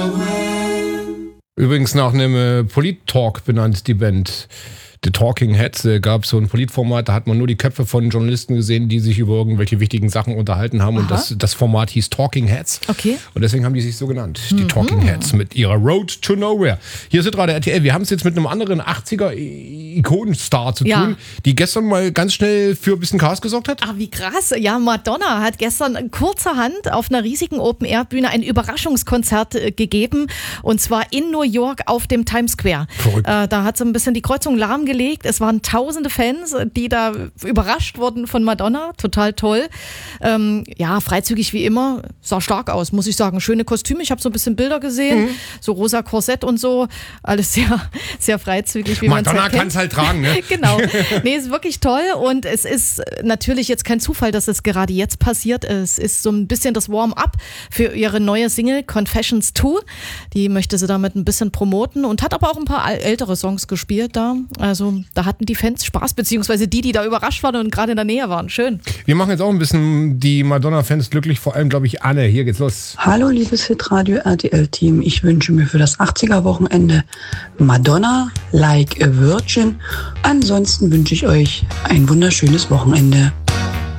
Übrigens nach einem Polit-Talk benannt, die Band. The Talking Heads gab es so ein Politformat, da hat man nur die Köpfe von Journalisten gesehen, die sich über irgendwelche wichtigen Sachen unterhalten haben. Aha. Und das Format hieß Talking Heads. Okay. Und deswegen haben die sich so genannt, die Talking Heads, mit ihrer Road to Nowhere. Hier ist gerade RTL. Wir haben es jetzt mit einem anderen 80er-Ikonenstar zu tun, die gestern mal ganz schnell für ein bisschen Chaos gesorgt hat. Ach, wie krass. Ja, Madonna hat gestern kurzerhand auf einer riesigen Open-Air-Bühne ein Überraschungskonzert gegeben. Und zwar in New York auf dem Times Square. Verrückt. Da hat sie ein bisschen die Kreuzung lahmgelegt. Es waren tausende Fans, die da überrascht wurden von Madonna. Total toll. Freizügig wie immer. Sah stark aus, muss ich sagen. Schöne Kostüme. Ich habe so ein bisschen Bilder gesehen. So rosa Korsett und so. Alles sehr, sehr freizügig, wie man es Madonna kann es halt tragen, ne? Genau. Nee, ist wirklich toll. Und es ist natürlich jetzt kein Zufall, dass es gerade jetzt passiert. Es ist so ein bisschen das Warm-up für ihre neue Single Confessions 2. Die möchte sie damit ein bisschen promoten und hat aber auch ein paar ältere Songs gespielt da. Also da hatten die Fans Spaß, beziehungsweise die da überrascht waren und gerade in der Nähe waren. Schön. Wir machen jetzt auch ein bisschen die Madonna-Fans glücklich, vor allem, glaube ich, Anne. Hier geht's los. Hallo, liebes Hitradio RTL-Team. Ich wünsche mir für das 80er-Wochenende Madonna, Like a Virgin. Ansonsten wünsche ich euch ein wunderschönes Wochenende.